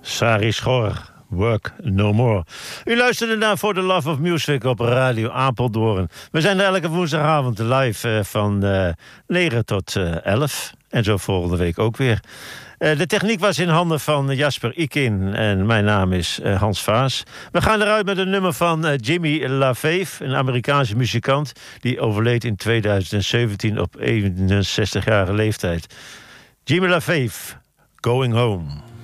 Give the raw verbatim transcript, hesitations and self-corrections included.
Sari Schor, Work No More. U luisterde naar For the Love of Music op Radio Apeldoorn. We zijn er elke woensdagavond live uh, van uh, negen tot uh, elf. En zo volgende week ook weer. Uh, de techniek was in handen van Jasper Ikin en mijn naam is uh, Hans Vaas. We gaan eruit met een nummer van uh, Jimmy LaFave, een Amerikaanse muzikant die overleed in tweeduizend zeventien op eenenzestigjarige leeftijd. Jimmy LaFave, Going Home.